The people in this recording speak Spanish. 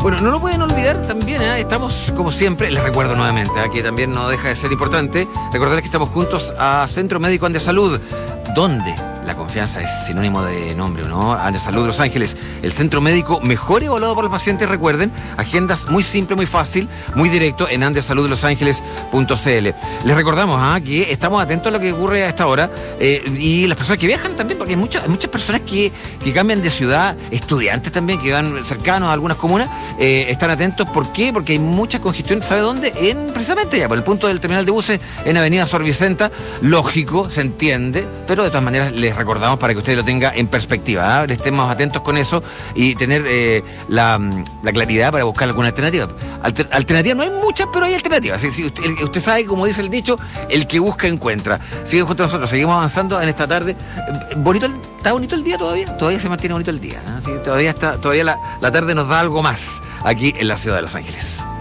Bueno, no lo pueden olvidar también, estamos como siempre, les recuerdo nuevamente, que también no deja de ser importante, recordarles que estamos juntos a Centro Médico Andesalud, donde la confianza es sinónimo de nombre, ¿no? Andesalud Los Ángeles, el centro médico mejor evaluado por los pacientes, recuerden, agendas muy simple, muy fácil, muy directo en andesaludlosangeles.cl. Les recordamos que estamos atentos a lo que ocurre a esta hora y las personas que viajan también, porque hay muchas personas que cambian de ciudad, estudiantes también que van cercanos a algunas comunas, están atentos. ¿Por qué? Porque hay mucha congestión, ¿sabe dónde? Precisamente ya por el punto del terminal de buses en Avenida Sor Vicenta. Lógico, se entiende, pero de todas maneras les recordamos para que usted lo tenga en perspectiva, estemos atentos con eso y tener la claridad para buscar alguna alternativa. Alternativa no hay muchas, pero hay alternativas. Si usted sabe, como dice el dicho, el que busca encuentra. Siguen junto a nosotros, seguimos avanzando en esta tarde. ¿Está bonito el día todavía se mantiene bonito el día, ¿no? Sí, todavía la tarde nos da algo más aquí en la ciudad de Los Ángeles.